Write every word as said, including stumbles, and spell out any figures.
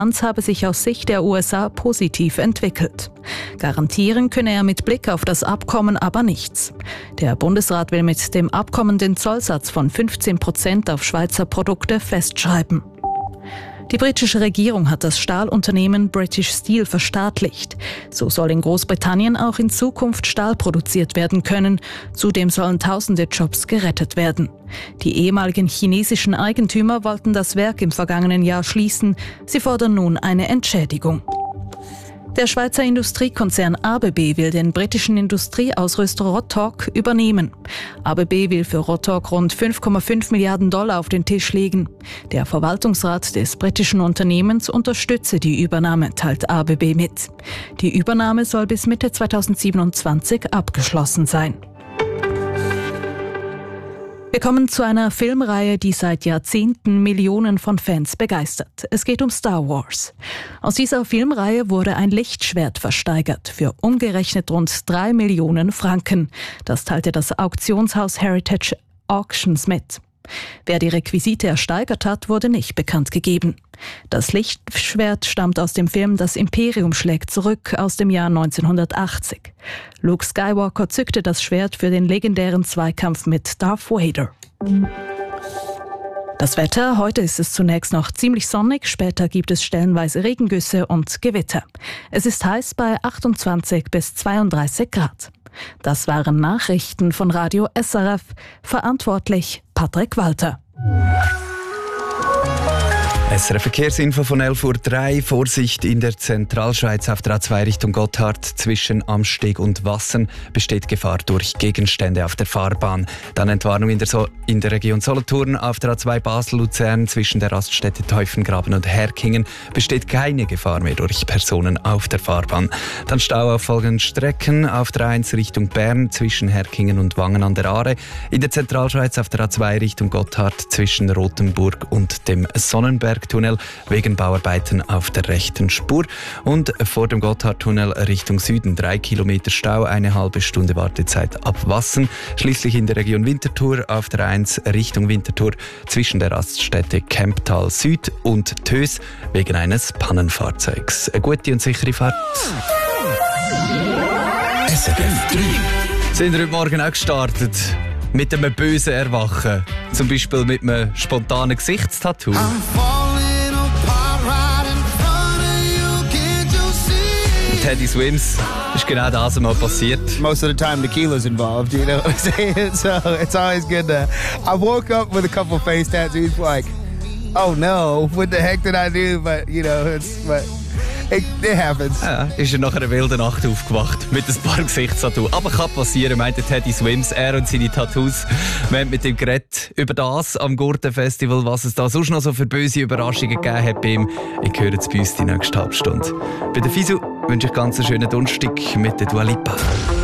habe sich aus Sicht der U S A positiv entwickelt. Garantieren könne er mit Blick auf das Abkommen aber nichts. Der Bundesrat will mit dem Abkommen den Zollsatz von fünfzehn Prozent auf Schweizer Produkte festschreiben. Die britische Regierung hat das Stahlunternehmen British Steel verstaatlicht. So soll in Großbritannien auch in Zukunft Stahl produziert werden können. Zudem sollen tausende Jobs gerettet werden. Die ehemaligen chinesischen Eigentümer wollten das Werk im vergangenen Jahr schließen. Sie fordern nun eine Entschädigung. Der Schweizer Industriekonzern A B B will den britischen Industrieausrüster Rotork übernehmen. A B B will für Rotork rund fünf Komma fünf Milliarden Dollar auf den Tisch legen. Der Verwaltungsrat des britischen Unternehmens unterstütze die Übernahme, teilt A B B mit. Die Übernahme soll bis Mitte zweitausendsiebenundzwanzig abgeschlossen sein. Wir kommen zu einer Filmreihe, die seit Jahrzehnten Millionen von Fans begeistert. Es geht um Star Wars. Aus dieser Filmreihe wurde ein Lichtschwert versteigert für umgerechnet rund drei Millionen Franken. Das teilte das Auktionshaus Heritage Auctions mit. Wer die Requisite ersteigert hat, wurde nicht bekannt gegeben. Das Lichtschwert stammt aus dem Film Das Imperium schlägt zurück aus dem Jahr neunzehnhundertachtzig. Luke Skywalker zückte das Schwert für den legendären Zweikampf mit Darth Vader. Das Wetter: Heute ist es zunächst noch ziemlich sonnig, später gibt es stellenweise Regengüsse und Gewitter. Es ist heiß bei achtundzwanzig bis zweiunddreißig Grad. Das waren Nachrichten von Radio S R F. Verantwortlich Patrick Walter. S R F-Verkehrsinfo von elf Uhr drei. Vorsicht in der Zentralschweiz auf der A zwei Richtung Gotthard. Zwischen Amsteg und Wassen besteht Gefahr durch Gegenstände auf der Fahrbahn. Dann Entwarnung in der, so- in der Region Solothurn auf der A zwei Basel-Luzern. Zwischen der Raststätte Teufengraben und Herkingen besteht keine Gefahr mehr durch Personen auf der Fahrbahn. Dann Stau auf folgenden Strecken. Auf der A eins Richtung Bern zwischen Herkingen und Wangen an der Aare. In der Zentralschweiz auf der A zwei Richtung Gotthard zwischen Rothenburg und dem Sonnenberg Tunnel wegen Bauarbeiten auf der rechten Spur. Und vor dem Gotthardtunnel Richtung Süden drei Kilometer Stau, eine halbe Stunde Wartezeit ab Wassen. Schließlich in der Region Winterthur auf der eins Richtung Winterthur zwischen der Raststätte Kemptal Süd und Tös wegen eines Pannenfahrzeugs. Eine gute und sichere Fahrt. S R F drei. Sind wir heute Morgen auch gestartet mit einem bösen Erwachen? Zum Beispiel mit einem spontanen Gesichtstattoo. Teddy Swims ist genau das mal passiert. Most of the time tequila's involved, you know what I'm saying? So it's always good to... I woke up with a couple face tattoos like, oh no, what the heck did I do? But, you know, it's... But it, it happens. Ja, ist er nach einer wilden Nacht aufgewacht mit ein paar Gesichtstattoos. Aber kann passieren, meinte Teddy Swims. Er und seine Tattoos. Wir haben mit ihm geredet über das am Gurten-Festival, was es da sonst noch so für böse Überraschungen gegeben hat bei ihm. Ich höre jetzt bei uns die nächste Halbstunde. Bei der Fisu wünsche ich ganz einen schönen Donnerstag mit der Dua Lipa.